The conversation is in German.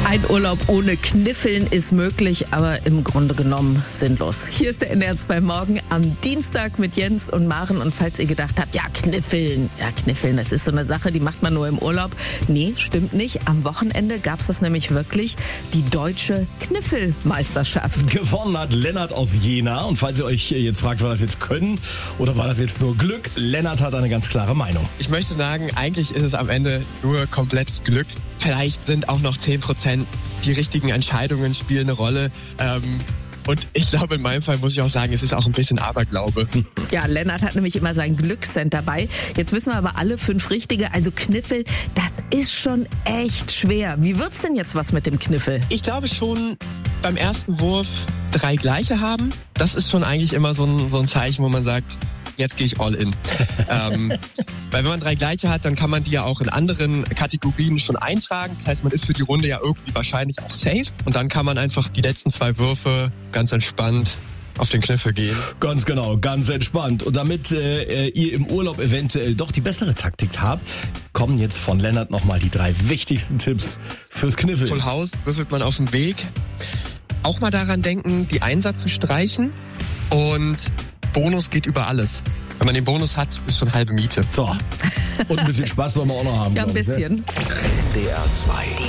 Ein Urlaub ohne Kniffeln ist möglich, aber im Grunde genommen sinnlos. Hier ist der NDR2 Morgen am Dienstag mit Jens und Maren. Und falls ihr gedacht habt, Kniffeln, das ist so eine Sache, die macht man nur im Urlaub. Nee, stimmt nicht. Am Wochenende gab es das nämlich wirklich, die deutsche Kniffelmeisterschaft. Gewonnen hat Lennart aus Jena. Und falls ihr euch jetzt fragt, war das jetzt Können oder war das jetzt nur Glück? Lennart hat eine ganz klare Meinung. Ich möchte sagen, eigentlich ist es am Ende nur komplettes Glück. Vielleicht sind auch noch 10% die richtigen Entscheidungen spielen eine Rolle. Und ich glaube, in meinem Fall muss ich auch sagen, es ist auch ein bisschen Aberglaube. Ja, Lennart hat nämlich immer sein Glückscent dabei. Jetzt wissen wir aber alle 5 Richtige. Also Kniffel, das ist schon echt schwer. Wie wird's denn jetzt was mit dem Kniffel? Ich glaube schon, beim ersten Wurf 3 gleiche haben. Das ist schon eigentlich immer so ein Zeichen, wo man sagt, jetzt gehe ich all in. Weil wenn man 3 gleiche hat, dann kann man die ja auch in anderen Kategorien schon eintragen. Das heißt, man ist für die Runde ja irgendwie wahrscheinlich auch safe. Und dann kann man einfach die letzten 2 Würfe ganz entspannt auf den Kniffel gehen. Ganz genau, ganz entspannt. Und damit ihr im Urlaub eventuell doch die bessere Taktik habt, kommen jetzt von Lennart nochmal die 3 wichtigsten Tipps fürs Kniffeln. Full House würfelt man auf dem Weg. Auch mal daran denken, die Einser zu streichen. Und Bonus geht über alles. Wenn man den Bonus hat, ist schon halbe Miete. So. Und ein bisschen Spaß wollen wir auch noch haben. Ja, ein bisschen. NDR2.